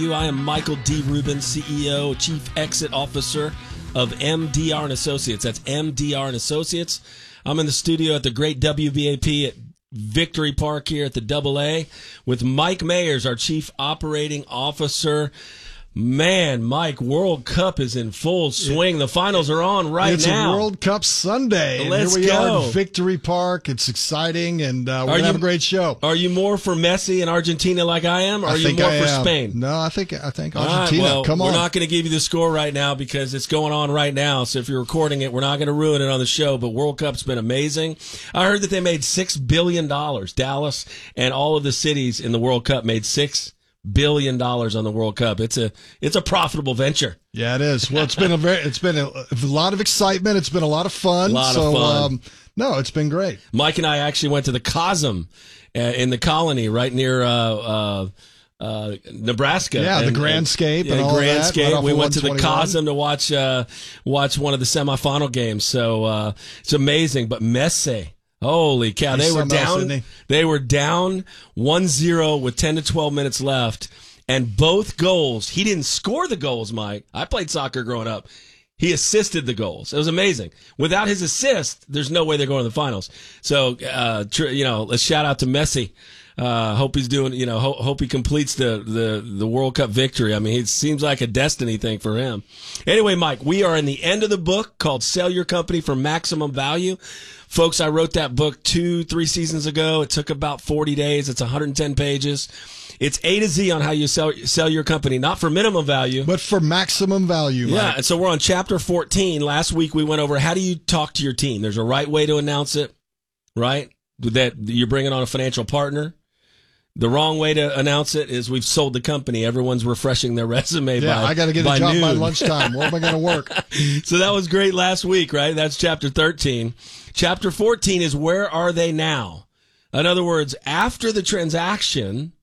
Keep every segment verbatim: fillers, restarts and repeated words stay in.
I am Michael D. Rubin, C E O, Chief Exit Officer of M D R and Associates. That's M D R and Associates. I'm in the studio at the great W B A P at Victory Park here at the Double A with Mike Mayers, our Chief Operating Officer. Man, Mike, World Cup is in full swing. The finals are on right it's now. It's a World Cup Sunday. Let's and here we go. are at Victory Park. It's exciting, and uh, we're going to have a great show. Are you more for Messi and Argentina like I am, or I are you more I for am. Spain? No, I think I think All Argentina. right, well, Come on. We're not going to give you the score right now because it's going on right now. So if you're recording it, we're not going to ruin it on the show. But World Cup's been amazing. I heard that they made six billion dollars. Dallas and all of the cities in the World Cup made six billion dollars on the World Cup. It's a it's a profitable venture. Yeah, it is. Well, it's been a very it's been a, a lot of excitement. It's been a lot of fun. A lot so, of fun. Um, no, it's been great. Mike and I actually went to the Cosm uh, in the Colony right near uh, uh, uh, Nebraska. Yeah, and, the Grandscape and, and, and all Grandscape. that. Right we went to the one twenty-one. Cosm to watch uh, watch one of the semifinal games. So uh, it's amazing. But Messi. Holy cow! He's they were something else, down. isn't he? They were down one zero with ten to twelve minutes left, and both goals. He didn't score the goals, Mike. I played soccer growing up. He assisted the goals. It was amazing. Without his assist, there's no way they're going to the finals. So, uh, tr- you know, let's shout out to Messi. Uh, hope he's doing. You know, ho- hope he completes the, the the World Cup victory. I mean, it seems like a destiny thing for him. Anyway, Mike, we are in the end of the book called "Sell Your Company for Maximum Value." Folks, I wrote that book two, three seasons ago. It took about forty days. It's one hundred ten pages. It's A to Z on how you sell sell your company, not for minimum value, but for maximum value. Mike. Yeah, and so we're on chapter fourteen. Last week we went over how do you talk to your team. There's a right way to announce it, right? That you're bringing on a financial partner. The wrong way to announce it is we've sold the company. Everyone's refreshing their resume yeah, by I got to get by a job noon. by lunchtime. Where am I going to work? So that was great last week, right? That's chapter thirteen. Chapter fourteen is where are they now? In other words, after the transaction,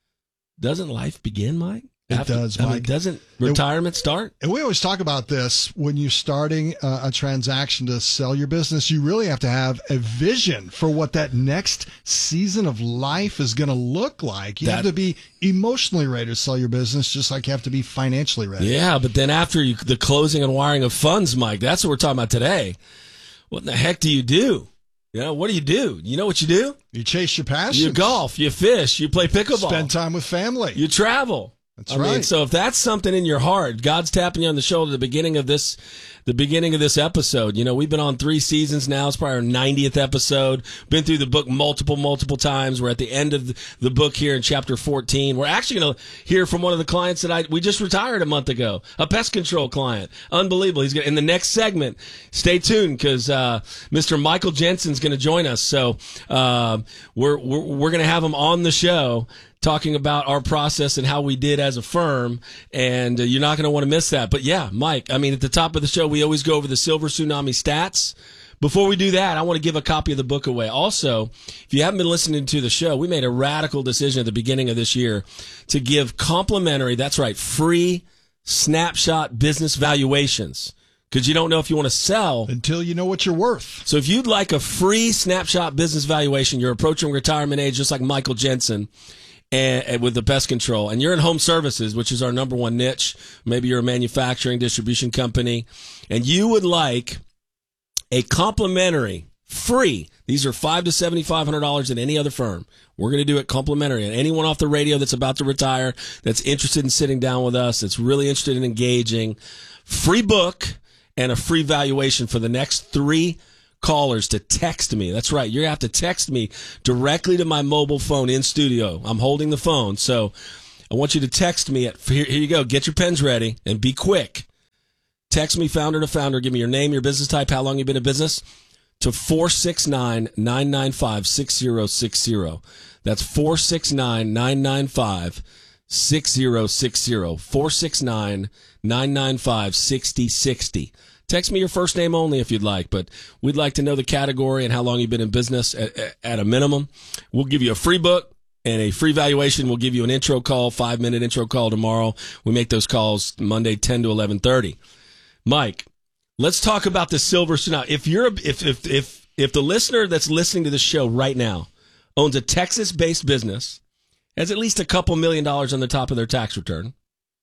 doesn't life begin, Mike? It After, does, I mean, Mike. doesn't retirement it, start? And we always talk about this when you're starting uh, a transaction to sell your business. You really have to have a vision for what that next season of life is going to look like. You That- have to be emotionally ready to sell your business, just like you have to be financially ready. Yeah, but then after you, the closing and wiring of funds, Mike, that's what we're talking about today. What in the heck do you do? You know, what do you do? You know what you do? You chase your passion. You golf, you fish, you play pickleball. Spend time with family. You travel. That's I right. mean, so if that's something in your heart, God's tapping you on the shoulder at the beginning of this, the beginning of this episode. You know, we've been on three seasons now. It's probably our ninetieth episode. Been through the book multiple, multiple times. We're at the end of the book here in chapter fourteen. We're actually going to hear from one of the clients that I we just retired a month ago, a pest control client. Unbelievable. He's gonna, in the next segment. Stay tuned because uh, Mister Michael Jensen's going to join us. So uh, we're we're, we're going to have him on the show, talking about our process and how we did as a firm, and uh, you're not going to want to miss that. But yeah, Mike, I mean, at the top of the show, we always go over the Silver Tsunami stats. Before we do that, I want to give a copy of the book away. Also, if you haven't been listening to the show, we made a radical decision at the beginning of this year to give complimentary, that's right, free snapshot business valuations. Because you don't know if you want to sell until you know what you're worth. So if you'd like a free snapshot business valuation, you're approaching retirement age just like Michael Jensen, and, and with the pest control, and you're in home services, which is our number one niche. Maybe you're a manufacturing distribution company, and you would like a complimentary, free. These are five to seventy five hundred dollars at any other firm. We're going to do it complimentary. And anyone off the radio that's about to retire, that's interested in sitting down with us, that's really interested in engaging, free book and a free valuation for the next three callers to text me. That's right. You're going to have to text me directly to my mobile phone in studio. I'm holding the phone. So I want you to text me at, here, here you go. Get your pens ready and be quick. Text me founder to founder. Give me your name, your business type, how long you've been in business to four six nine, nine nine five, six zero six zero. That's four six nine, nine nine five, six zero six zero. four six nine, nine nine five, six zero six zero. Text me your first name only if you'd like, but we'd like to know the category and how long you've been in business at, at a minimum. We'll give you a free book and a free valuation. We'll give you an intro call, five-minute intro call tomorrow. We make those calls Monday, ten to eleven thirty. Mike, let's talk about the Silver Tsunami. If you're a, if if if if the listener that's listening to this show right now owns a Texas-based business, has at least a couple million dollars on the top of their tax return,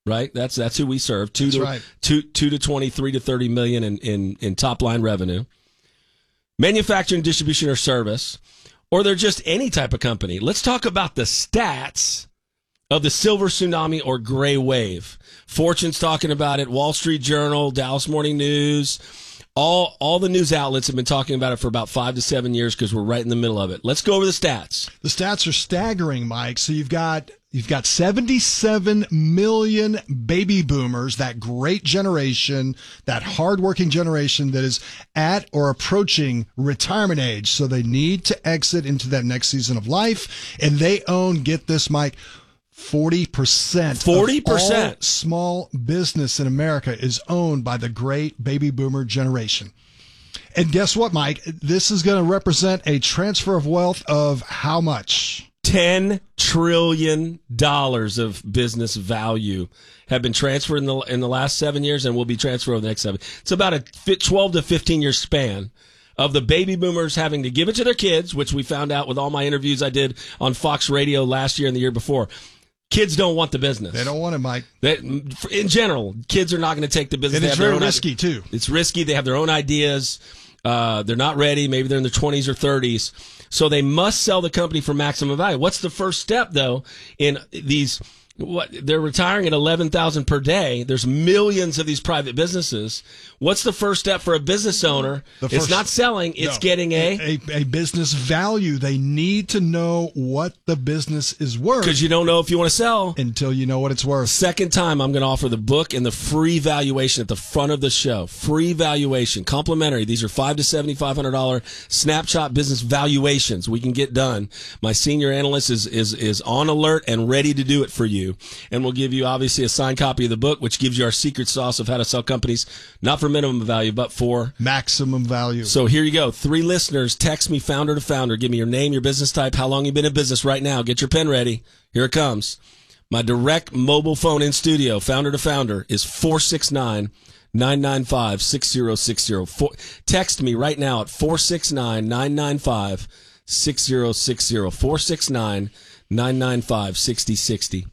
right? That's that's who we serve. Two That's to right. two two to twenty, three to thirty million in, in, in top line revenue. Manufacturing, distribution, or service, or they're just any type of company. Let's talk about the stats of the silver tsunami or gray wave. Fortune's talking about it. Wall Street Journal, Dallas Morning News, all all the news outlets have been talking about it for about five to seven years because we're right in the middle of it. Let's go over the stats. The stats are staggering, Mike. So you've got you've got seventy-seven million baby boomers, that great generation, that hardworking generation that is at or approaching retirement age. So they need to exit into that next season of life, and they own, get this, Mike, forty percent. forty percent. Of all small business in America is owned by the great baby boomer generation. And guess what, Mike? This is going to represent a transfer of wealth of how much? ten trillion dollars of business value have been transferred in the in the last seven years and will be transferred over the next seven. It's about a twelve to fifteen year span of the baby boomers having to give it to their kids, which we found out with all my interviews I did on Fox Radio last year and the year before. Kids don't want the business. They don't want it, Mike. They, in general, kids are not going to take the business. And They it's have their very own risky, ide- too. It's risky. They have their own ideas. Uh, they're not ready. Maybe they're in their twenties or thirties. So they must sell the company for maximum value. What's the first step, though, in these? What they're retiring at eleven thousand per day. There's millions of these private businesses. What's the first step for a business owner? The It's first- not selling. It's No. getting a a a business value. They need to know what the business is worth because you don't know if you want to sell. until you know what it's worth. Second time, I'm going to offer the book and the free valuation at the front of the show. Free valuation, complimentary. These are five to seventy five hundred dollar snapshot business valuations. We can get done. My senior analyst is is is on alert and ready to do it for you. And we'll give you obviously a signed copy of the book, which gives you our secret sauce of how to sell companies, not for minimum value, but for Maximum value. So here you go. Three listeners, text me founder to founder. Give me your name, your business type, how long you've been in business right now. Get your pen ready. Here it comes. My direct mobile phone in studio, founder to founder, is four six nine, nine nine five, six zero six zero. Four, text me right now at four six nine, nine nine five, six zero six zero. four six nine, nine nine five, six zero six zero.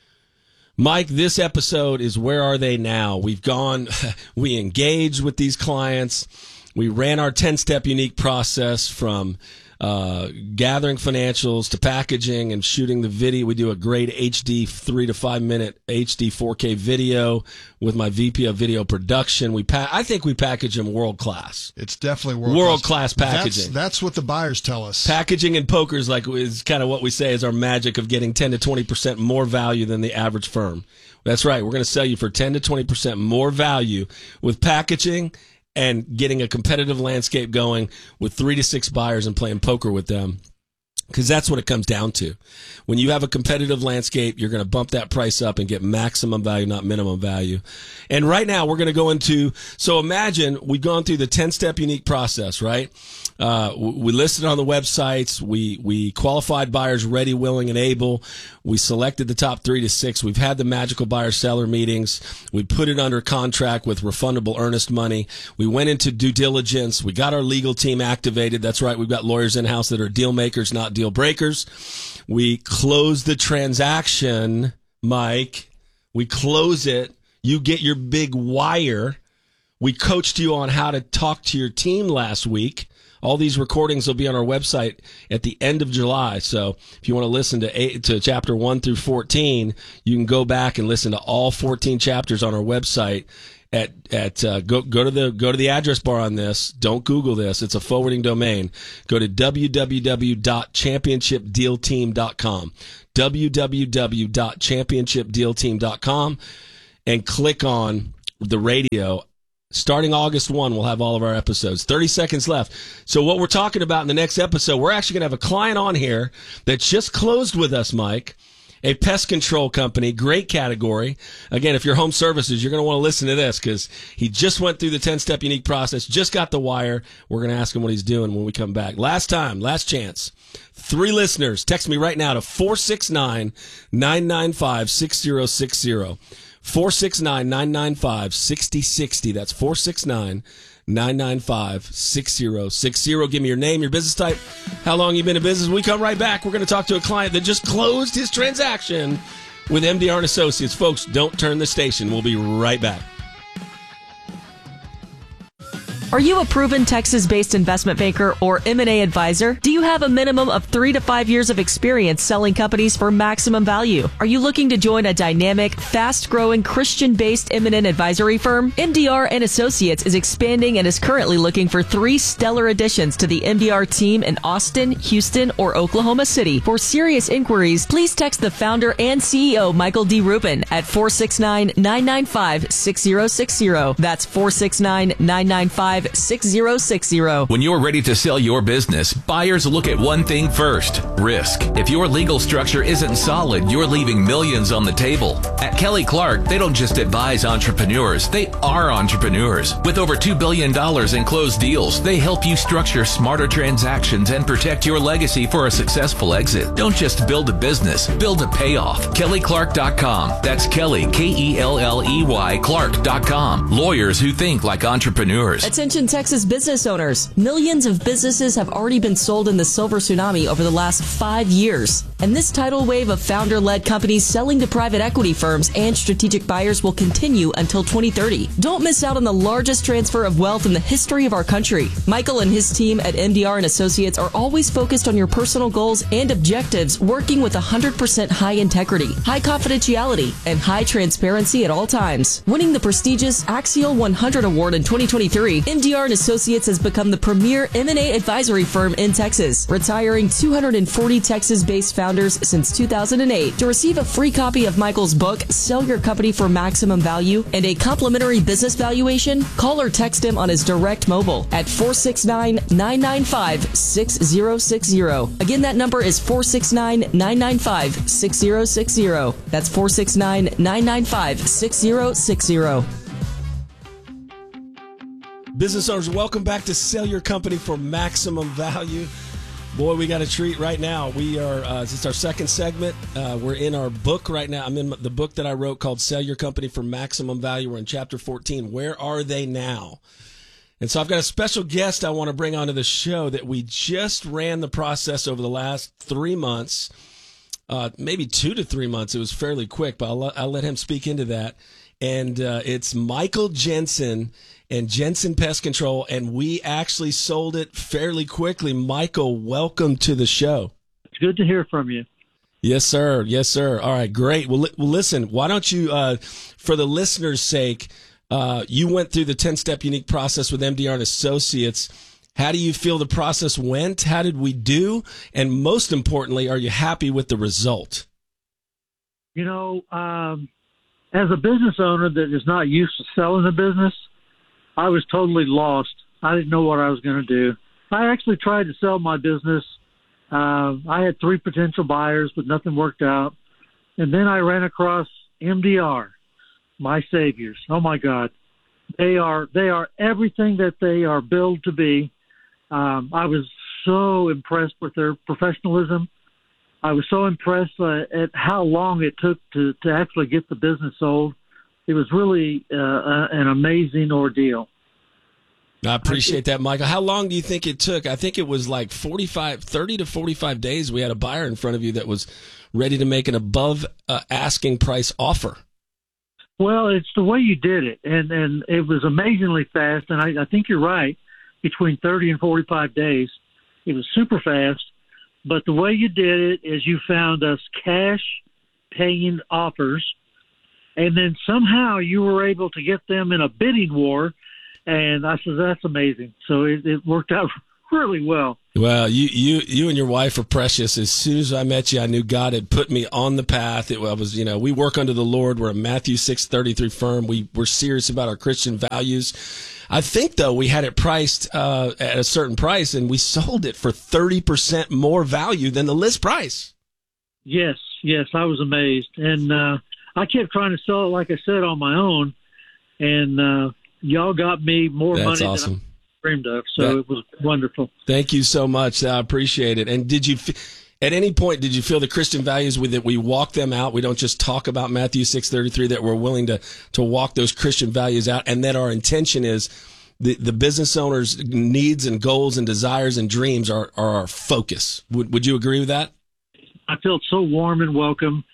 Mike, this episode is Where Are They Now? We've gone, we engaged with these clients. We ran our ten-step unique process from uh, gathering financials to packaging and shooting the video. We do a great H D three to five minute H D four K video with my V P of video production. We pa- I think we package them world class. It's definitely world, World class packaging. That's, that's what the buyers tell us. Packaging and poker is like is kind of what we say is our magic of getting ten to twenty percent more value than the average firm. That's right. We're going to sell you for ten to twenty percent more value with packaging and getting a competitive landscape going with three to six buyers and playing poker with them. Because that's what it comes down to. When you have a competitive landscape, you're going to bump that price up and get maximum value, not minimum value. And right now, we're going to go into, so imagine we've gone through the ten-step unique process, right? Uh, we listed on the websites. We, we qualified buyers ready, willing, and able. We selected the top three to six. We've had the magical buyer seller meetings. We put it under contract with refundable earnest money. We went into due diligence. We got our legal team activated. That's right. We've got lawyers in-house that are deal makers, not deal breakers. We close the transaction, Mike. We close it. You get your big wire. We coached you on how to talk to your team last week. All these recordings will be on our website at the end of July. So if you want to listen to eight, to chapter one through fourteen, you can go back and listen to all fourteen chapters on our website. At at uh, go go to the go to the address bar on this. Don't Google this. It's a forwarding domain. Go to w w w dot championship deal team dot com. w w w dot championship deal team dot com and click on the radio. Starting August first, we'll have all of our episodes. thirty seconds left. So what we're talking about in the next episode, we're actually going to have a client on here that just closed with us, Mike. A pest control company, great category. Again, if you're home services, you're going to want to listen to this because he just went through the ten-step unique process, just got the wire. We're going to ask him what he's doing when we come back. Last time, last chance. Three listeners, text me right now to four six nine, nine nine five, six zero six zero. four six nine, nine nine five, six zero six zero. That's four six nine, nine nine five, six zero six zero. Give me your name, your business type, how long you've been in business. When we come right back, we're going to talk to a client that just closed his transaction with M D R and Associates. Folks, don't turn the station. We'll be right back. Are you a proven Texas-based investment banker or M and A advisor? Do you have a minimum of three to five years of experience selling companies for maximum value? Are you looking to join a dynamic, fast-growing, Christian-based M and A advisory firm? M D R and Associates is expanding and is currently looking for three stellar additions to the M D R team in Austin, Houston, or Oklahoma City. For serious inquiries, please text the founder and C E O, Michael D. Rubin, at four six nine, nine nine five, six zero six zero. That's four six nine, nine nine five, six zero six zero. When you're ready to sell your business, buyers look at one thing first: risk. If your legal structure isn't solid, you're leaving millions on the table. At Kelly Clark, they don't just advise entrepreneurs, they are entrepreneurs. With over two billion dollars in closed deals, they help you structure smarter transactions and protect your legacy for a successful exit. Don't just build a business, build a payoff. Kelly Clark dot com. That's Kelly, K E L L E Y, Clark dot com. Lawyers who think like entrepreneurs. Attention Texas business owners. Millions of businesses have already been sold in the silver tsunami over the last five years. And this tidal wave of founder-led companies selling to private equity firms and strategic buyers will continue until twenty thirty. Don't miss out on the largest transfer of wealth in the history of our country. Michael and his team at M D R and Associates are always focused on your personal goals and objectives, working with one hundred percent high integrity, high confidentiality, and high transparency at all times. Winning the prestigious Axial one hundred Award in twenty twenty-three, M D R and Associates has become the premier M and A advisory firm in Texas, retiring two hundred forty Texas-based founders since two thousand eight. To receive a free copy of Michael's book, Sell Your Company for Maximum Value, and a complimentary business valuation, call or text him on his direct mobile at four six nine, nine nine five, six zero six zero. Again, that number is four six nine, nine nine five, six zero six zero. That's four six nine, nine nine five, six zero six zero. Business owners, welcome back to Sell Your Company for Maximum Value. Boy, we got a treat right now. We are, uh, it's our second segment. Uh, we're in our book right now. I'm in the book that I wrote called Sell Your Company for Maximum Value. We're in chapter fourteen. Where are they now? And so I've got a special guest I want to bring onto the show that we just ran the process over the last three months, uh, maybe two to three months. It was fairly quick, but I'll, I'll let him speak into that. And uh, it's Michael Jensen and Jensen Pest Control, and we actually sold it fairly quickly. Michael, welcome to the show. It's good to hear from you. Yes, sir. Yes, sir. All right, great. Well, li- well listen, why don't you, uh, for the listeners' sake, uh, you went through the ten-step unique process with M D R and Associates. How do you feel the process went? How did we do? And most importantly, are you happy with the result? You know, um, as a business owner that is not used to selling a business, I was totally lost. I didn't know what I was going to do. I actually tried to sell my business. Uh, I had three potential buyers, but nothing worked out. And then I ran across M D R, my saviors. Oh my God, they are they are everything that they are billed to be. Um, I was so impressed with their professionalism. I was so impressed uh, at how long it took to, to actually get the business sold. It was really uh, a, an amazing ordeal. I appreciate that, Michael. How long do you think it took? I think it was like forty-five, thirty to forty-five days. We had a buyer in front of you that was ready to make an above uh, asking price offer. Well, it's the way you did it, and, and it was amazingly fast. And I, I think you're right, between thirty and forty-five days. It was super fast. But the way you did it is you found us cash paying offers, and then somehow you were able to get them in a bidding war. And I said, that's amazing. So it, it worked out really well. Well, you, you, you and your wife are precious. As soon as I met you, I knew God had put me on the path. It was, you know, we work under the Lord. We're a Matthew six thirty-three firm. We, we're serious about our Christian values. I think, though, we had it priced uh, at a certain price, and we sold it for thirty percent more value than the list price. Yes, yes, I was amazed. And uh, I kept trying to sell it, like I said, on my own. And uh, y'all got me more That's money awesome. than I dreamed of. So that, it was wonderful. Thank you so much. I appreciate it. And did you, at any point, did you feel the Christian values with it? We walk them out. We don't just talk about Matthew six thirty-three, that we're willing to, to walk those Christian values out, and that our intention is the, the business owner's needs and goals and desires and dreams are, are our focus. Would, would you agree with that? I felt so warm and welcome.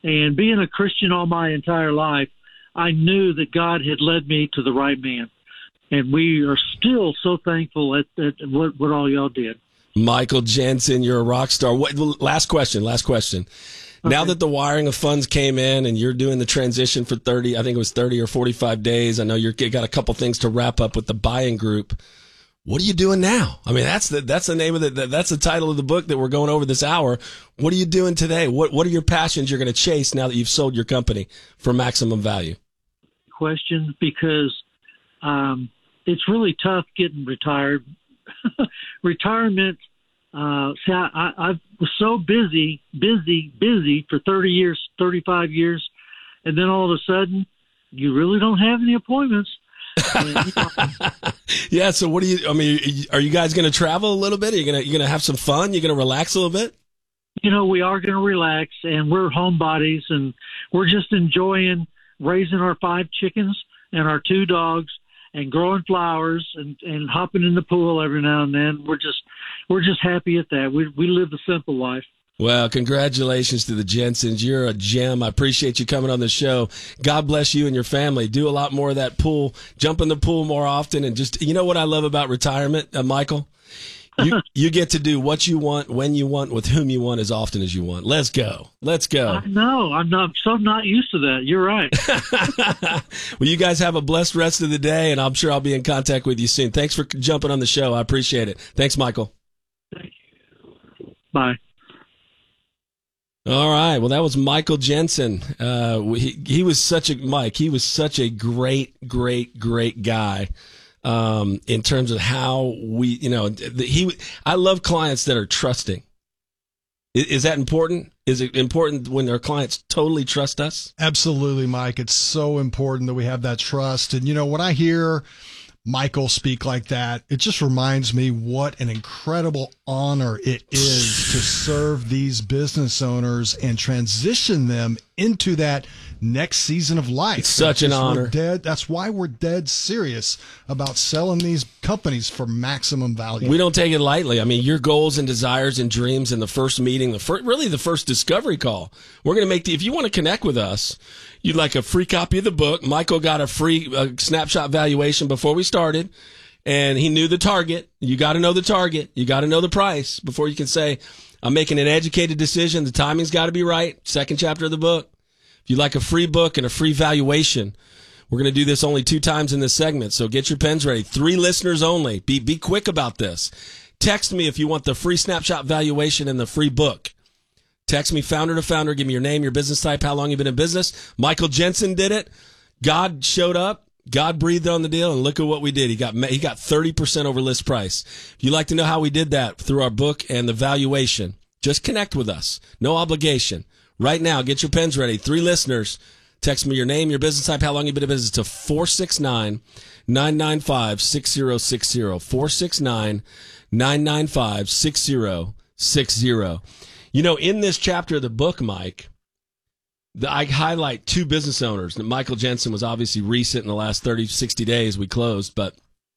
And being a Christian all my entire life, I knew that God had led me to the right man. And we are still so thankful at, at what, what all y'all did. Michael Jensen, you're a rock star. What, last question, last question. Okay. Now that the wiring of funds came in and you're doing the transition for thirty, I think it was thirty or forty-five days. I know you've got a couple things to wrap up with the buying group. What are you doing now? I mean, that's the, that's the name of the, that's the title of the book that we're going over this hour. What are you doing today? What, what are your passions you're going to chase now that you've sold your company for maximum value? Question, because, um, it's really tough getting retired. Retirement, uh, see, I, I, I was so busy, busy, busy for thirty years, thirty-five years, and then all of a sudden, you really don't have any appointments. And, you know, yeah, so what do you, I mean, are you guys going to travel a little bit? Are you going to, you going to have some fun? You're going to relax a little bit? You know, we are going to relax, and we're homebodies, and we're just enjoying raising our five chickens and our two dogs, and growing flowers and, and hopping in the pool every now and then. We're just we're just happy at that. We we live the simple life. Well, congratulations to the Jensens. You're a gem. I appreciate you coming on the show. God bless you and your family. Do a lot more of that pool. Jump in the pool more often. And just, you know what I love about retirement, uh, Michael? You, you get to do what you want, when you want, with whom you want, as often as you want. Let's go. Let's go. I know. I'm not so not used to that. You're right. Well, you guys have a blessed rest of the day, and I'm sure I'll be in contact with you soon. Thanks for jumping on the show. I appreciate it. Thanks, Michael. Thank you. Bye. All right. Well, that was Michael Jensen. Uh, he, he was such a, Mike, he was such a great, great, great guy. Um, in terms of how we, you know, the, he, I love clients that are trusting. Is, is that important? Is it important when our clients totally trust us? Absolutely, Mike. It's so important that we have that trust. And, you know, when I hear Michael speak like that, it just reminds me what an incredible honor it is to serve these business owners and transition them into that next season of life. It's such an honor. We're dead. That's why we're dead serious about selling these companies for maximum value. We don't take it lightly. I mean, your goals and desires and dreams in the first meeting, the first, really the first discovery call. We're going to make the, if you want to connect with us, you'd like a free copy of the book. Michael got a free uh, snapshot valuation before we started, and he knew the target. You got to know the target. You got to know the price before you can say, I'm making an educated decision. The timing's got to be right. Second chapter of the book. If you'd like a free book and a free valuation, we're going to do this only two times in this segment, so get your pens ready. Three listeners only. Be be quick about this. Text me if you want the free snapshot valuation and the free book. Text me founder to founder. Give me your name, your business type, how long you've been in business. Michael Jensen did it. God showed up. God breathed on the deal, and look at what we did. He got he got thirty percent over list price. If you'd like to know how we did that through our book and the valuation, just connect with us. No obligation. Right now, get your pens ready. Three listeners. Text me your name, your business type, how long you've been in business to four six nine, nine nine five, six zero six zero. four six nine, nine nine five, six zero six zero. You know, in this chapter of the book, Mike, the, I highlight two business owners. Michael Jensen was obviously recent in the last thirty, sixty days we closed, but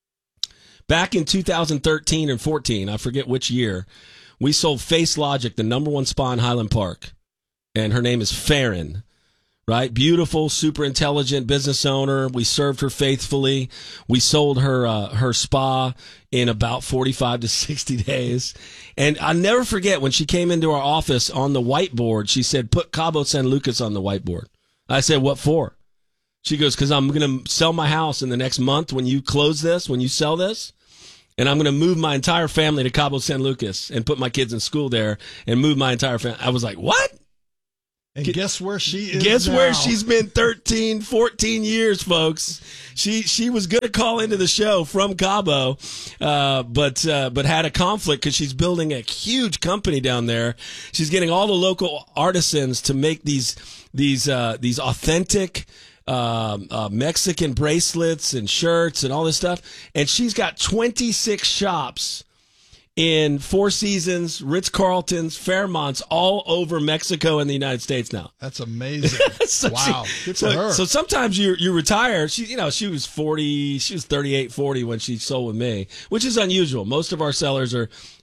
back in two thousand thirteen and fourteen, I forget which year, we sold Face Logic, the number one spa in Highland Park. And her name is Farron, right? Beautiful, super intelligent business owner. We served her faithfully. We sold her uh, her spa in about forty-five to sixty days. And I'll never forget when she came into our office on the whiteboard, she said, put Cabo San Lucas on the whiteboard. I said, what for? She goes, because I'm going to sell my house in the next month when you close this, when you sell this. And I'm going to move my entire family to Cabo San Lucas and put my kids in school there and move my entire family. I was like, what? And guess where she is Guess now. where she's been thirteen, fourteen years, folks. She she was going to call into the show from Cabo, uh, but uh, but had a conflict because she's building a huge company down there. She's getting all the local artisans to make these these uh, these authentic um, uh, Mexican bracelets and shirts and all this stuff. And she's got twenty-six shops in Four Seasons, Ritz-Carltons, Fairmonts, all over Mexico and the United States now. That's amazing. so wow. She, Good so, for her. So sometimes you you retire. She you know, she was forty, she was thirty-eight, forty when she sold with me, which is unusual. Most of our sellers are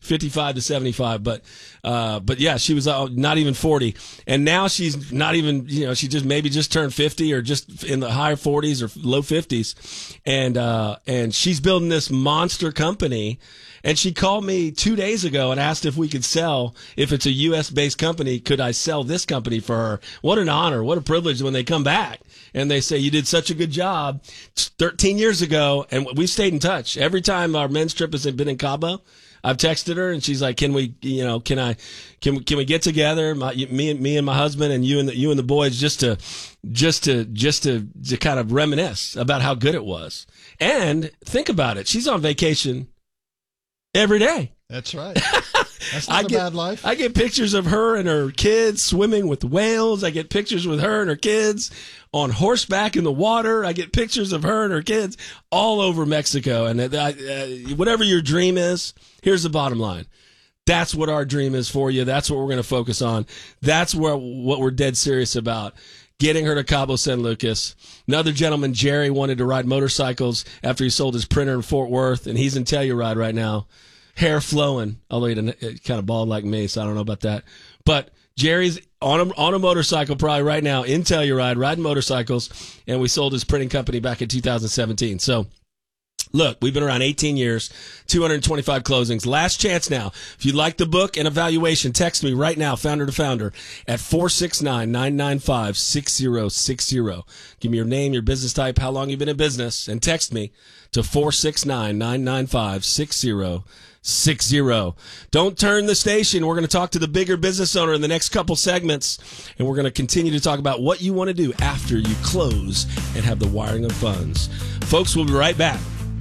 fifty-five to seventy-five. But, uh, but yeah, she was uh, not even forty. And now she's not even, you know, she just maybe just turned fifty or just in the high forties or low fifties. And, uh, and she's building this monster company. And she called me two days ago and asked if we could sell, if it's a U S based company, could I sell this company for her? What an honor. What a privilege when they come back and they say, you did such a good job thirteen years ago. And we've stayed in touch. Every time our men's trip has been in Cabo, I've texted her and she's like, can we, you know, can I, can, can we get together? My, me and me and my husband and you and the, you and the boys just to, just to, just to, to kind of reminisce about how good it was. And think about it. She's on vacation every day. That's right. That's not I a get, bad life. I get pictures of her and her kids swimming with whales. I get pictures with her and her kids on horseback in the water. I get pictures of her and her kids all over Mexico. And uh, uh, whatever your dream is, here's the bottom line. That's what our dream is for you. That's what we're going to focus on. That's where, what we're dead serious about. Getting her to Cabo San Lucas. Another gentleman, Jerry, wanted to ride motorcycles after he sold his printer in Fort Worth, and he's in Telluride right now. Hair flowing, although he's kind of bald like me, so I don't know about that. But Jerry's on a, on a motorcycle probably right now in Telluride, riding motorcycles, and we sold his printing company back in two thousand seventeen. So, look, we've been around eighteen years, two hundred twenty-five closings. Last chance now. If you'd like the book and evaluation, text me right now, founder to founder, at four six nine, nine nine five, six zero six zero. Give me your name, your business type, how long you've been in business, and text me to four six nine, nine nine five, six zero six zero. Don't turn the station. We're going to talk to the bigger business owner in the next couple segments, and we're going to continue to talk about what you want to do after you close and have the wiring of funds. Folks, we'll be right back.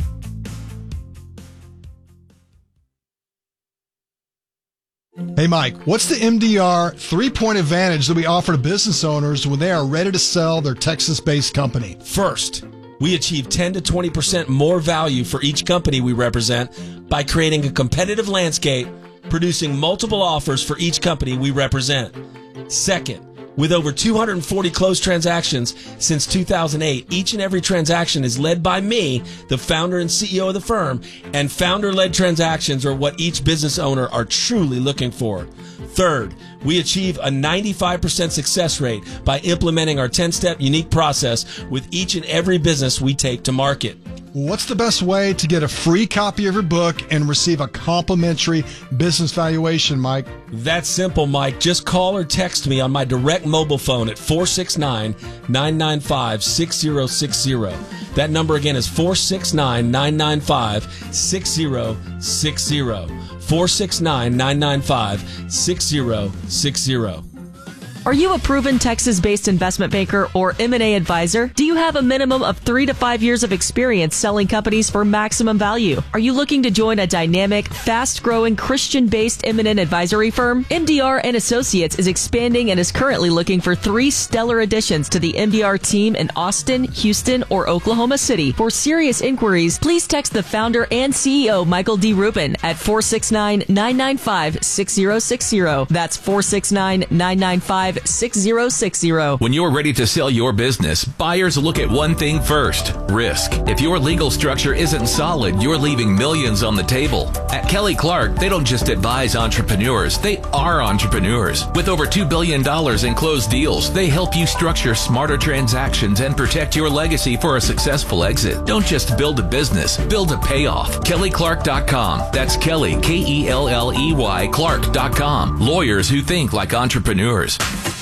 Hey, Mike, what's the M D R three-point advantage that we offer to business owners when they are ready to sell their Texas-based company? First, we achieve ten to twenty percent more value for each company we represent by creating a competitive landscape, producing multiple offers for each company we represent. Second, with over two hundred forty closed transactions since two thousand eight, each and every transaction is led by me, the founder and C E O of the firm, and founder-led transactions are what each business owner are truly looking for. Third, we achieve a ninety-five percent success rate by implementing our ten-step unique process with each and every business we take to market. What's the best way to get a free copy of your book and receive a complimentary business valuation, Mike? That's simple, Mike. Just call or text me on my direct mobile phone at four six nine, nine nine five, six zero six zero. That number again is four six nine, nine nine five, six zero six zero. four six nine, nine nine five, six zero six zero. Are you a proven Texas-based investment banker or M and A advisor? Do you have a minimum of three to five years of experience selling companies for maximum value? Are you looking to join a dynamic, fast-growing, Christian-based M and A advisory firm? M D R and Associates is expanding and is currently looking for three stellar additions to the M D R team in Austin, Houston, or Oklahoma City. For serious inquiries, please text the founder and C E O, Michael D. Rubin, at four six nine, nine nine five, six zero six zero. That's four six nine, nine nine five, six zero six zero. When you're ready to sell your business, buyers look at one thing first: risk. If your legal structure isn't solid, you're leaving millions on the table. At Kelly Clark, they don't just advise entrepreneurs, they are entrepreneurs. With over two billion dollars in closed deals, they help you structure smarter transactions and protect your legacy for a successful exit. Don't just build a business, build a payoff. Kelly Clark dot com. That's Kelly, K E L L E Y, Clark dot com. Lawyers who think like entrepreneurs.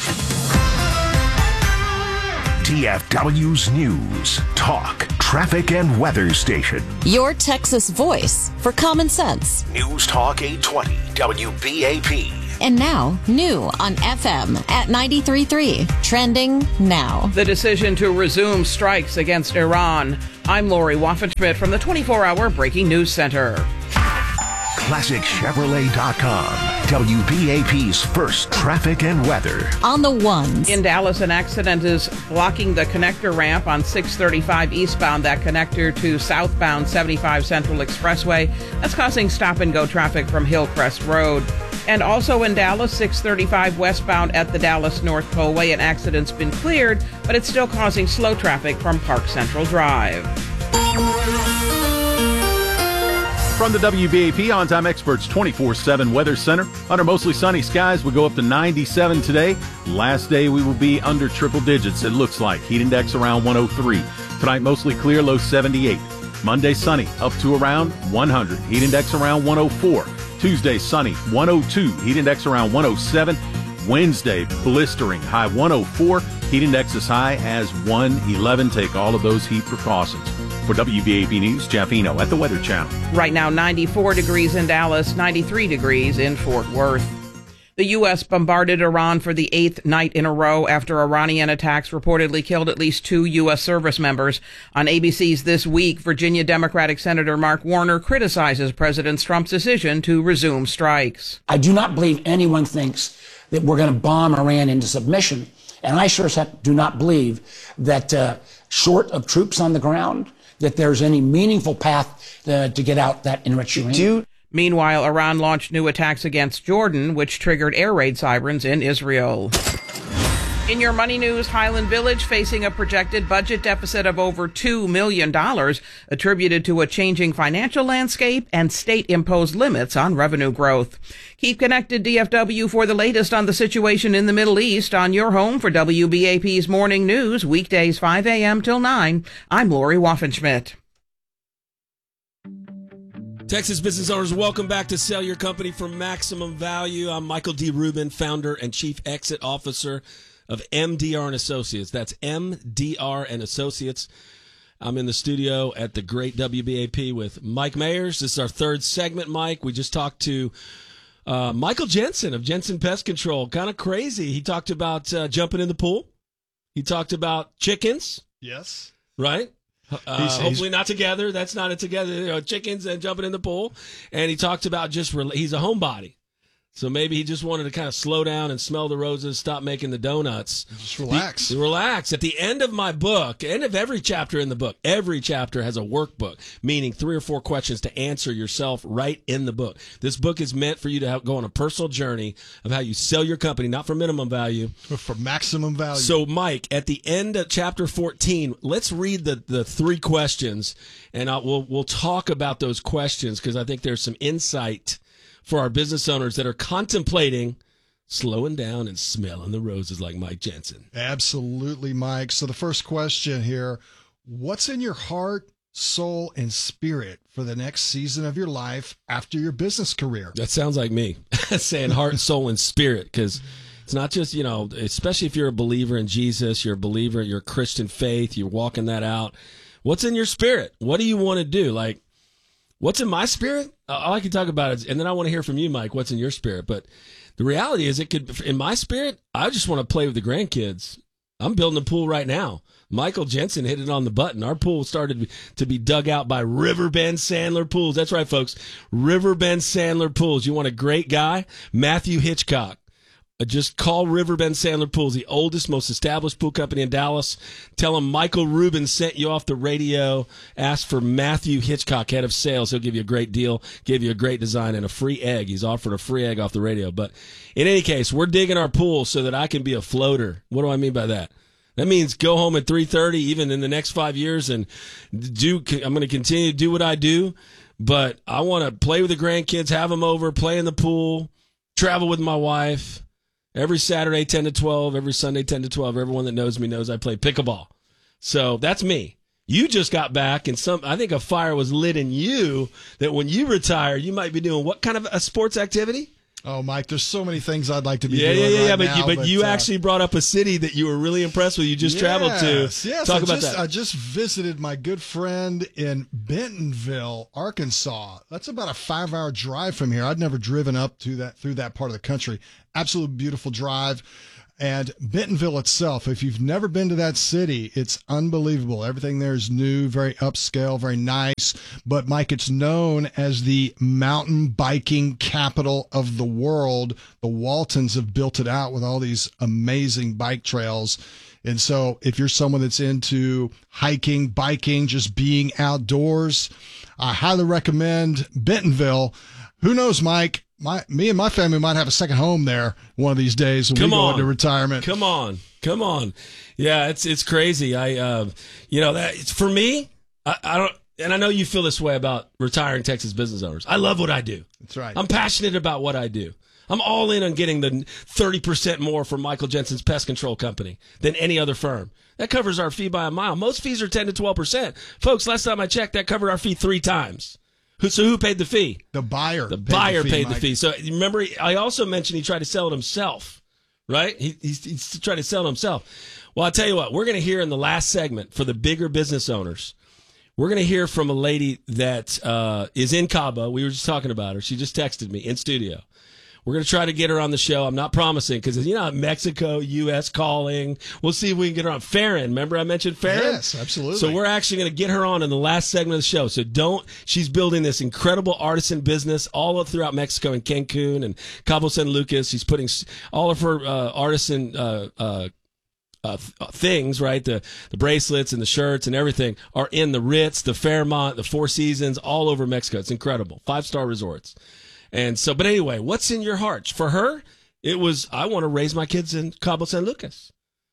T F W's News, Talk, Traffic, and Weather Station. Your Texas voice for common sense. News Talk eight twenty W B A P. And now, new on F M at ninety-three point three. Trending now. The decision to resume strikes against Iran. I'm Lori Waffenschmidt from the twenty-four hour Breaking News Center. Classic Chevrolet dot com. W B A P's first traffic and weather. On the ones. In Dallas, an accident is blocking the connector ramp on six thirty-five eastbound, that connector to southbound seventy-five Central Expressway. That's causing stop-and-go traffic from Hillcrest Road. And also in Dallas, six thirty-five westbound at the Dallas North Tollway. An accident's been cleared, but it's still causing slow traffic from Park Central Drive. From the W B A P On-Time Experts twenty-four seven Weather Center, under mostly sunny skies, we go up to ninety-seven today. Last day, we will be under triple digits, it looks like. Heat index around one oh three. Tonight, mostly clear, low seventy-eight. Monday, sunny, up to around one hundred. Heat index around one oh four. Tuesday, sunny, one oh two. Heat index around one oh seven. Wednesday, blistering, high one oh four. Heat index as high as one eleven. Take all of those heat precautions. For W B A P News, Jeff Eno at the Weather Channel. Right now, ninety-four degrees in Dallas, ninety-three degrees in Fort Worth. The U S bombarded Iran for the eighth night in a row after Iranian attacks reportedly killed at least two U S service members. On A B C's This Week, Virginia Democratic Senator Mark Warner criticizes President Trump's decision to resume strikes. I do not believe anyone thinks that we're going to bomb Iran into submission. And I sure do not believe that uh, short of troops on the ground, that there's any meaningful path uh, to get out that enriched uranium. Meanwhile, Iran launched new attacks against Jordan, which triggered air raid sirens in Israel. In your money news, Highland Village facing a projected budget deficit of over two million dollars, attributed to a changing financial landscape and state-imposed limits on revenue growth. Keep connected, D F W, for the latest on the situation in the Middle East on your home for W B A P's Morning News, weekdays five a.m. till nine. I'm Lori Waffenschmidt. Texas business owners, welcome back to Sell Your Company for Maximum Value. I'm Michael D. Rubin, founder and chief exit officer of M D R and Associates. That's M D R and Associates. I'm in the studio at the great W B A P with Mike Mayers. This is our third segment, Mike. We just talked to uh, Michael Jensen of Jensen Pest Control. Kind of crazy. He talked about uh, jumping in the pool. He talked about chickens. Yes. Right? Uh, He's- hopefully he's- not together. That's not it together. You know, chickens and jumping in the pool. And he talked about just, rela- he's a homebody. So maybe he just wanted to kind of slow down and smell the roses, stop making the donuts. Just relax. The- relax. At the end of my book, end of every chapter in the book, every chapter has a workbook, meaning three or four questions to answer yourself right in the book. This book is meant for you to have, go on a personal journey of how you sell your company, not for minimum value, But for maximum value. so, Mike, at the end of chapter fourteen, let's read the, the three questions, and I'll, we'll we'll talk about those questions because I think there's some insight for our business owners that are contemplating slowing down and smelling the roses like Mike Jensen. Absolutely, Mike. So the first question here, what's in your heart, soul, and spirit for the next season of your life after your business career? That sounds like me saying heart, soul, and spirit because it's not just, you know, especially if you're a believer in Jesus, you're a believer, you're a Christian faith, you're walking that out. What's in your spirit? What do you want to do? Like, what's in my spirit? All I can talk about is, and then I want to hear from you, Mike, what's in your spirit. But the reality is, it could, in my spirit, I just want to play with the grandkids. I'm building a pool right now. Michael Jensen hit it on the button. Our pool started to be dug out by Riverbend Sandler Pools. That's right, folks. Riverbend Sandler Pools. You want a great guy? Matthew Hitchcock. Just call Riverbend Sandler Pools, the oldest, most established pool company in Dallas. Tell them Michael Rubin sent you off the radio. Ask for Matthew Hitchcock, head of sales. He'll give you a great deal, give you a great design, and a free egg. He's offered a free egg off the radio. But in any case, we're digging our pool so that I can be a floater. What do I mean by that? That means go home at three thirty, even in the next five years, and do. I'm going to continue to do what I do, but I want to play with the grandkids, have them over, play in the pool, travel with my wife. Every Saturday, ten to twelve. Every Sunday, ten to twelve. Everyone that knows me knows I play pickleball. So that's me. You just got back, and some. I think a fire was lit in you that when you retire, you might be doing what kind of a sports activity? Oh, Mike, there's so many things I'd like to be yeah, doing yeah, yeah, right yeah. But now, you, but, but you uh, actually brought up a city that you were really impressed with. You just yes, traveled to. Yes, Talk I about just, that. I just visited my good friend in Bentonville, Arkansas. That's about a five-hour drive from here. I'd never driven up to that through that part of the country. Absolutely beautiful drive. And Bentonville itself, if you've never been to that city, it's unbelievable. Everything there is new, very upscale, very nice. But, Mike, it's known as the mountain biking capital of the world. The Waltons have built it out with all these amazing bike trails. And so if you're someone that's into hiking, biking, just being outdoors, I highly recommend Bentonville. Who knows, Mike? My, me and my family might have a second home there one of these days when Come we go on. into retirement. Come on, come on. Yeah, it's it's crazy. I, uh, you know, that it's for me. I, I don't. and I know you feel this way about retiring Texas business owners. I love what I do. That's right. I'm passionate about what I do. I'm all in on getting the thirty percent more from Michael Jensen's pest control company than any other firm. That covers our fee by a mile. Most fees are ten to twelve percent. Folks, last time I checked, that covered our fee three times. Who, so who paid the fee? The buyer. The paid buyer the fee, paid Mike. the fee. So remember, I also mentioned he tried to sell it himself, right? He, he's, he's trying to sell it himself. Well, I'll tell you what, we're going to hear in the last segment for the bigger business owners, we're going to hear from a lady that uh, is in Cabo. We were just talking about her. She just texted me in studio. We're going to try to get her on the show. I'm not promising because, you know, Mexico, U S calling. We'll see if we can get her on. Farron, remember I mentioned Farron? Yes, absolutely. So we're actually going to get her on in the last segment of the show. So don't, she's building this incredible artisan business all up throughout Mexico and Cancun and Cabo San Lucas. She's putting all of her uh, artisan uh, uh, uh, things, right? The, the bracelets and the shirts and everything are in the Ritz, the Fairmont, the Four Seasons, all over Mexico. It's incredible. Five-star resorts. And so, but anyway, what's in your heart? For her, it was, I want to raise my kids in Cabo San Lucas.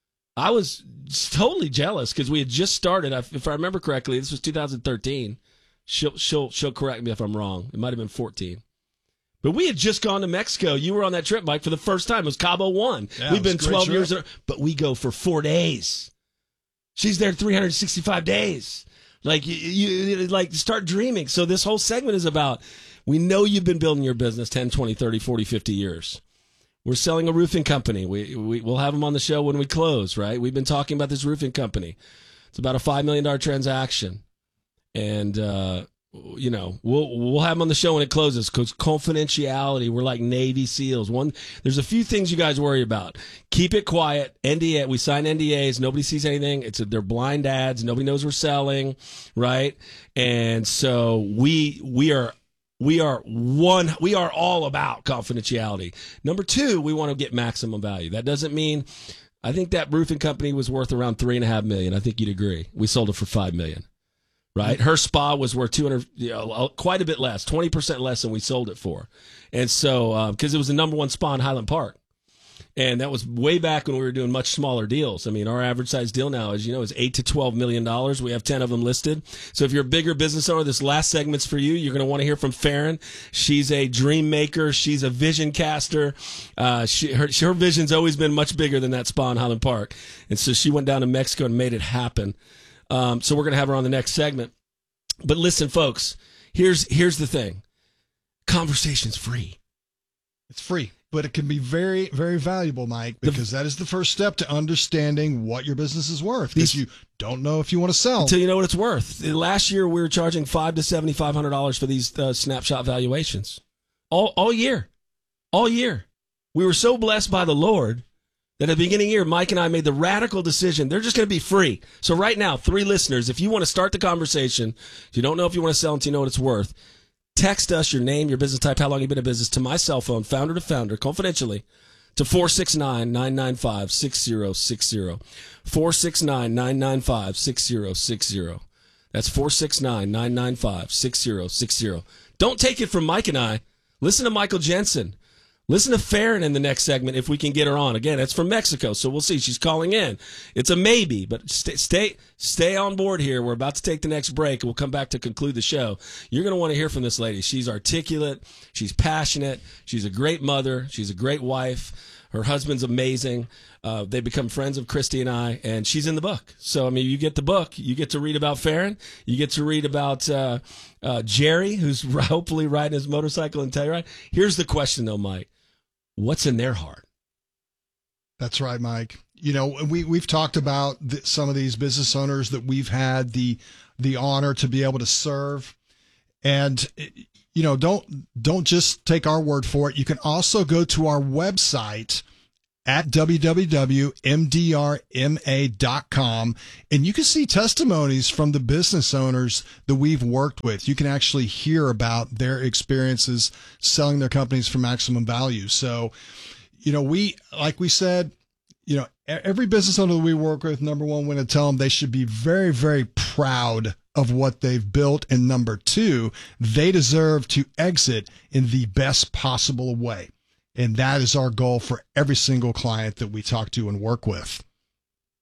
I was totally jealous because we had just started. If I remember correctly, this was two thousand thirteen. She'll, she'll, she'll correct me if I'm wrong. It might have been fourteen. But we had just gone to Mexico. You were on that trip, Mike, for the first time. It was Cabo One. Yeah, We've been it was a great twelve trip. years, in, but we go for four days. She's there three hundred sixty-five days. Like, you, you like start dreaming. So this whole segment is about, we know you've been building your business ten, twenty, thirty, forty, fifty years. We're selling a roofing company. We, we, we'll have them on the show when we close, right? We've been talking about this roofing company. It's about a five million dollars transaction. And, uh, you know, we'll we'll have them on the show when it closes because confidentiality, we're like Navy SEALs. One, there's a few things you guys worry about. Keep it quiet. N D A, we sign N D As. Nobody sees anything. It's a, they're blind ads. Nobody knows we're selling, right? And so we we are we are one. We are all about confidentiality. Number two, we want to get maximum value. That doesn't mean. I think that roofing company was worth around three and a half million. I think you'd agree. We sold it for five million. Right, her spa was worth two hundred, you know, quite a bit less, twenty percent less than we sold it for, and so because uh, it was the number one spa in Highland Park, and that was way back when we were doing much smaller deals. I mean, our average size deal now, as you know, is eight to twelve million dollars. We have ten of them listed. So if you're a bigger business owner, this last segment's for you. You're going to want to hear from Farron. She's a dream maker. She's a vision caster. Uh, she, her, her vision's always been much bigger than that spa in Highland Park, and so she went down to Mexico and made it happen. Um, so we're going to have her on the next segment. But listen, folks, here's here's the thing. Conversation's free. It's free, but it can be very, very valuable, Mike, because the, that is the first step to understanding what your business is worth. Because you don't know if you want to sell until you know what it's worth. Last year, we were charging five to seventy five hundred dollars for these uh, snapshot valuations, all all year, all year. We were so blessed by the Lord that at the beginning of the year, Mike and I made the radical decision. They're just going to be free. So right now, three listeners, if you want to start the conversation, if you don't know if you want to sell until you know what it's worth, text us your name, your business type, how long you've been in business to my cell phone, founder to founder, confidentially, to four six nine, nine nine five, six zero six zero. four six nine, nine nine five, six zero six zero. That's four six nine, nine nine five, six zero six zero. Don't take it from Mike and I. Listen to Michael Jensen. Listen to Farron in the next segment if we can get her on. Again, it's from Mexico, so we'll see. She's calling in. It's a maybe, but stay stay, stay on board here. We're about to take the next break, and we'll come back to conclude the show. You're going to want to hear from this lady. She's articulate. She's passionate. She's a great mother. She's a great wife. Her husband's amazing. Uh, they become friends of Christy and I, and she's in the book. So, I mean, you get the book. You get to read about Farron. You get to read about uh, uh, Jerry, who's hopefully riding his motorcycle in Telluride. Here's the question, though, Mike. What's in their heart? That's right, Mike. You know, we, we've talked about the, some of these business owners that we've had the the honor to be able to serve. And, you know, don't don't just take our word for it. You can also go to our website at w w w dot m d r m a dot com, and you can see testimonies from the business owners that we've worked with. You can actually hear about their experiences selling their companies for maximum value. So, you know, we, like we said, you know, every business owner that we work with, number one, we want to tell them they should be very, very proud of what they've built. And number two, they deserve to exit in the best possible way. And that is our goal for every single client that we talk to and work with.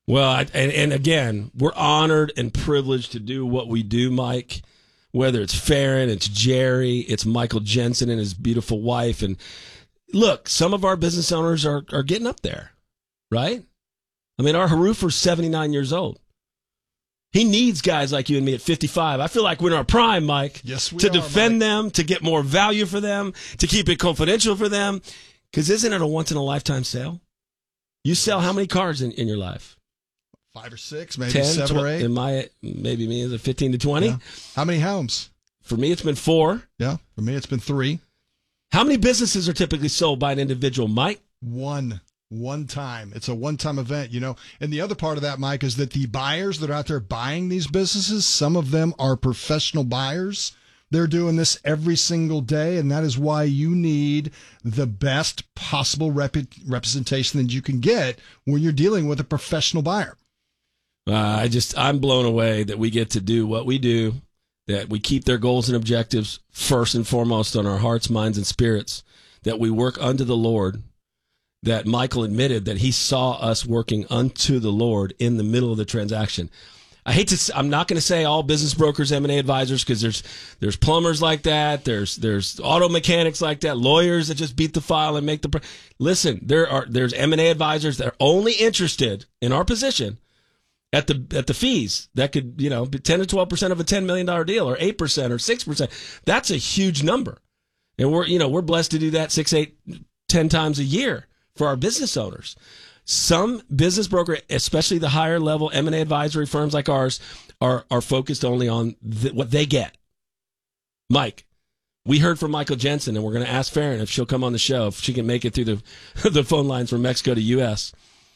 Well, I, and, and again, we're honored and privileged to do what we do, Mike. Whether it's Farron, it's Jerry, it's Michael Jensen and his beautiful wife. And look, some of our business owners are, are getting up there, right? I mean, our Harufer's seventy-nine years old. He needs guys like you and me at fifty-five. I feel like we're in our prime, Mike. Yes, we to are, defend Mike. them, to get more value for them, to keep it confidential for them. Because isn't it a once-in-a-lifetime sale? You sell how many cars in, in your life? Five or six, maybe ten, seven tw- or eight. In my, maybe me, is it fifteen to twenty? Yeah. How many homes? For me, it's been four. Yeah, for me, it's been three. How many businesses are typically sold by an individual, Mike? One. One time. It's a one-time event, you know. And the other part of that, Mike, is that the buyers that are out there buying these businesses, some of them are professional buyers. They're doing this every single day, and that is why you need the best possible rep- representation that you can get when you're dealing with a professional buyer. Uh, I just, I'm blown away that we get to do what we do, that we keep their goals and objectives first and foremost on our hearts, minds, and spirits, that we work unto the Lord, that Michael admitted that he saw us working unto the Lord in the middle of the transaction. I hate to, I'm not going to say all business brokers, M and A advisors, because there's there's plumbers like that, there's there's auto mechanics like that, lawyers that just beat the file and make the. Listen, there are there's M and A advisors that are only interested in our position at the at the fees that could, you know, be ten to twelve percent of a ten million dollars deal, or eight percent or six percent. That's a huge number. And we're, you know, we're blessed to do that six, eight, ten times a year for our business owners. Some business broker, especially the higher level M and A advisory firms like ours, are are focused only on th- what they get. Mike, we heard from Michael Jensen, and we're going to ask Farron if she'll come on the show, if she can make it through the the phone lines from Mexico to U S.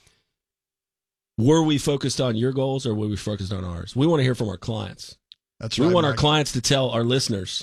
Were we focused on your goals, or were we focused on ours? We want to hear from our clients. That's we right. want our Mike. clients to tell our listeners,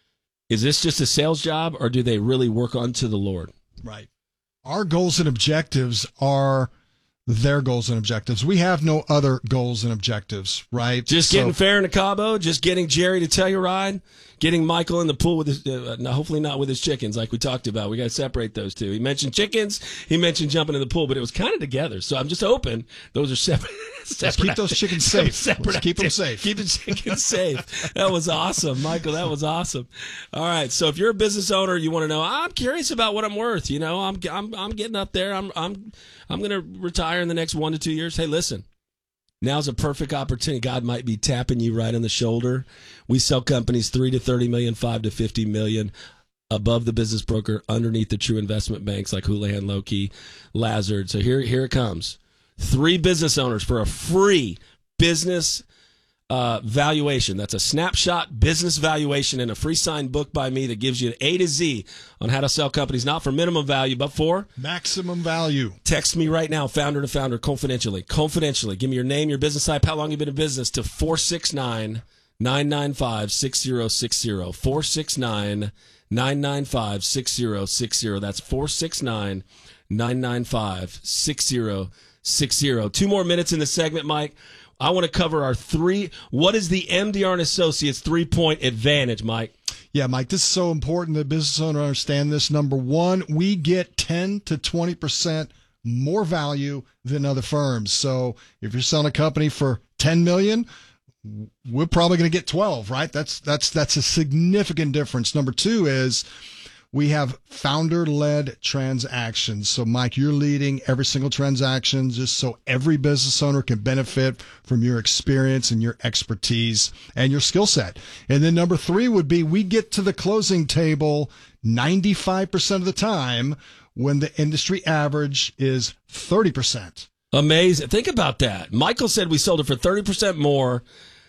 is this just a sales job, or do they really work unto the Lord? Right. Our goals and objectives are their goals and objectives. We have no other goals and objectives, right? Just So- getting Farron to Cabo, just getting Jerry to Telluride, getting Michael in the pool with his, uh, no, hopefully not with his chickens like we talked about. We got to separate those two. He mentioned chickens, he mentioned jumping in the pool, but it was kind of together. So I'm just hoping those are separate. Let's keep those chickens safe. Let's keep them safe. Keep the chickens safe. That was awesome, Michael. That was awesome. All right. So if you're a business owner, you want to know, I'm curious about what I'm worth. You know, I'm I'm I'm getting up there. I'm I'm I'm going to retire in the next one to two years. Hey, listen. Now's a perfect opportunity. God might be tapping you right on the shoulder. We sell companies three to thirty million, five to fifty million, above the business broker, underneath the true investment banks like Houlihan Lokey, Lazard. So here, here it comes. Three business owners for a free business uh, valuation. That's a snapshot business valuation and a free signed book by me that gives you an A to Z on how to sell companies, not for minimum value, but for maximum value. Text me right now, founder to founder, confidentially. Confidentially. Give me your name, your business type, how long you've been in business to four six nine, nine nine five, six zero six zero. four six nine, nine nine five, six zero six zero. That's four six nine, nine nine five, six zero six zero. Two more minutes in the segment, Mike. I want to cover our three. What is the M D R and Associates three-point advantage, Mike? Yeah, Mike, this is so important that business owners understand this. Number one, we get ten to twenty percent more value than other firms. So if you're selling a company for ten million dollars, we're probably going to get twelve, right? That's that's that's a significant difference. Number two is we have founder-led transactions. So, Mike, you're leading every single transaction just so every business owner can benefit from your experience and your expertise and your skill set. And then number three would be we get to the closing table ninety-five percent of the time when the industry average is thirty percent. Amazing. Think about that. Michael said we sold it for thirty percent more,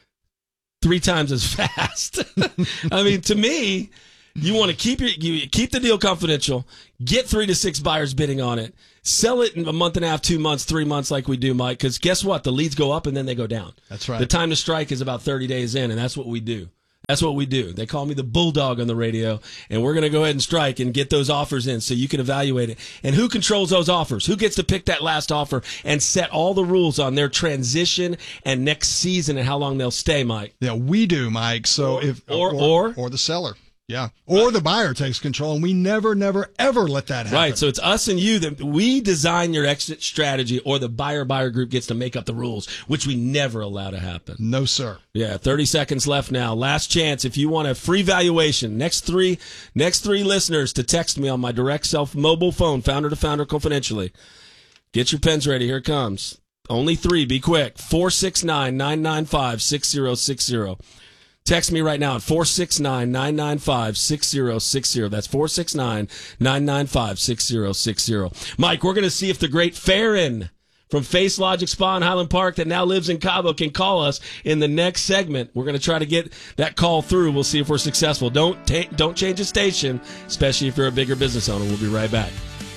three times as fast. I mean, to me, you want to keep your you keep the deal confidential, get three to six buyers bidding on it, sell it in a month and a half, two months, three months like we do, Mike, because guess what? The leads go up and then they go down. That's right. The time to strike is about thirty days in, and that's what we do. That's what we do. They call me the bulldog on the radio, and we're going to go ahead and strike and get those offers in so you can evaluate it. And who controls those offers? Who gets to pick that last offer and set all the rules on their transition and next season and how long they'll stay, Mike? Yeah, we do, Mike. So or, if or or, or, or the seller. Yeah. Or the buyer takes control, and we never, never, ever let that happen. Right. So it's us and you that we design your exit strategy, or the buyer buyer group gets to make up the rules, which we never allow to happen. No, sir. Yeah. thirty seconds left now. Last chance. If you want a free valuation, next three, next three listeners to text me on my direct self mobile phone, founder to founder confidentially. Get your pens ready. Here it comes. Only three. Be quick. four six nine, nine nine five, six zero six zero. Text me right now at four six nine, nine nine five, six zero six zero. That's four six nine, nine nine five, six zero six zero. Mike, we're going to see if the great Farron from Face Logic Spa in Highland Park that now lives in Cabo can call us in the next segment. We're going to try to get that call through. We'll see if we're successful. Don't ta- don't change the station, especially if you're a bigger business owner. We'll be right back.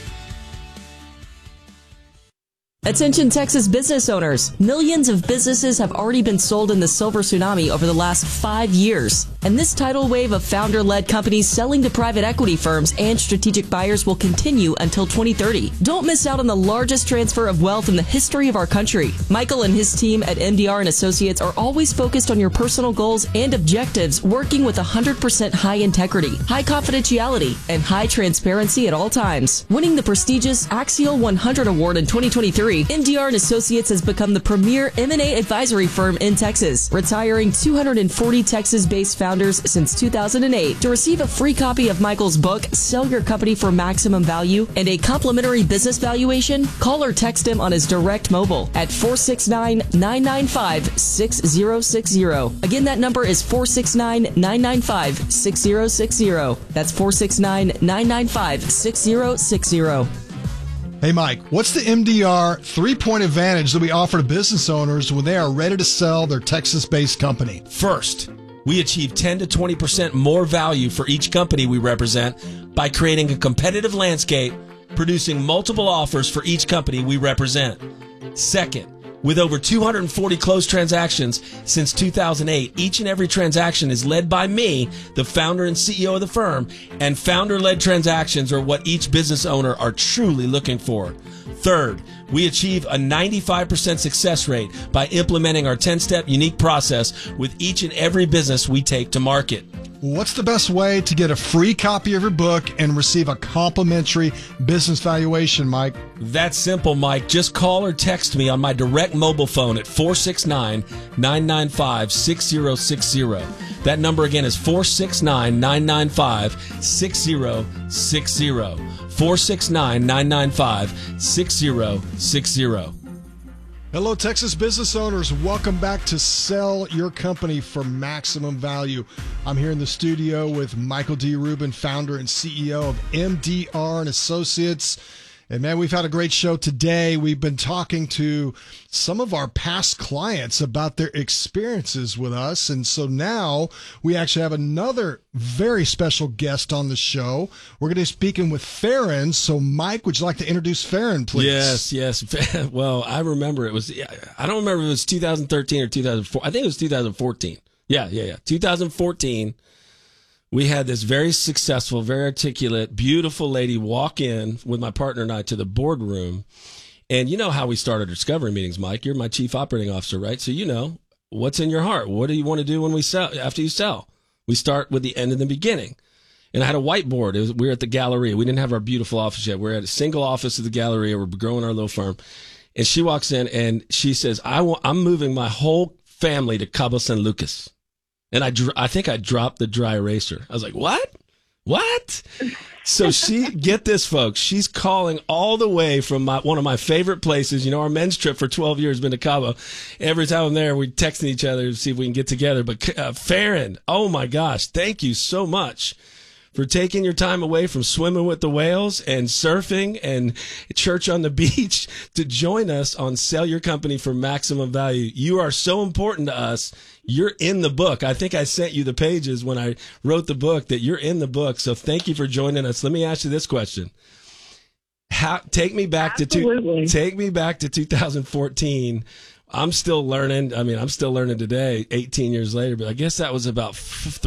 Attention Texas business owners. Millions of businesses have already been sold in the silver tsunami over the last five years. And this tidal wave of founder-led companies selling to private equity firms and strategic buyers will continue until twenty thirty. Don't miss out on the largest transfer of wealth in the history of our country. Michael and his team at M D R and Associates are always focused on your personal goals and objectives, working with one hundred percent high integrity, high confidentiality, and high transparency at all times. Winning the prestigious Axial one hundred Award in twenty twenty-three, M D R and Associates has become the premier M and A advisory firm in Texas, retiring two hundred forty Texas-based founders since two thousand eight. To receive a free copy of Michael's book, Sell Your Company for Maximum Value, and a complimentary business valuation, call or text him on his direct mobile at four six nine, nine nine five, six zero six zero. Again, that number is four six nine, nine nine five, six zero six zero. That's four six nine, nine nine five, six zero six zero. Hey, Mike, what's the M D R three-point advantage that we offer to business owners when they are ready to sell their Texas-based company? First, we achieve ten to twenty percent more value for each company we represent by creating a competitive landscape, producing multiple offers for each company we represent. Second, with over two hundred forty closed transactions since two thousand eight, each and every transaction is led by me, the founder and C E O of the firm, and founder-led transactions are what each business owner are truly looking for. Third, we achieve a ninety-five percent success rate by implementing our ten-step unique process with each and every business we take to market. What's the best way to get a free copy of your book and receive a complimentary business valuation, Mike? That's simple, Mike. Just call or text me on my direct mobile phone at four six nine, nine nine five, six zero six zero. That number again is four six nine, nine nine five, six zero six zero. four six nine, nine nine five, six zero six zero. Hello, Texas business owners. Welcome back to Sell Your Company for Maximum Value. I'm here in the studio with Michael D. Rubin, founder and C E O of M D R and Associates. And man, we've had a great show today. We've been talking to some of our past clients about their experiences with us. And so now we actually have another very special guest on the show. We're going to be speaking with Farron. So Mike, would you like to introduce Farron, please? Yes, yes. Well, I remember it was, I don't remember if it was two thousand thirteen or two thousand four. I think it was two thousand fourteen. Yeah, yeah, yeah. two thousand fourteen. We had this very successful, very articulate, beautiful lady walk in with my partner and I to the boardroom. And you know how we start our discovery meetings, Mike. You're my chief operating officer, right? So you know what's in your heart. What do you want to do when we sell? After you sell, we start with the end and the beginning. And I had a whiteboard. It was, we were at the Galleria. We didn't have our beautiful office yet. We're at a single office at the Galleria. We're growing our little firm. And she walks in and she says, I want, I'm moving my whole family to Cabo San Lucas. And I, I think I dropped the dry eraser. I was like, what? What? So she, get this, folks, she's calling all the way from my, one of my favorite places. You know, our men's trip for twelve years has been to Cabo. Every time I'm there, we're texting each other to see if we can get together. But uh, Farron, oh my gosh, thank you so much for taking your time away from swimming with the whales and surfing and church on the beach to join us on Sell Your Company for Maximum Value. You are so important to us. You're in the book. I think I sent you the pages when I wrote the book that you're in the book. So thank you for joining us. Let me ask you this question. How, take me back Absolutely. to two, take me back to two thousand fourteen. I'm still learning. I mean, I'm still learning today, eighteen years later, but I guess that was about f-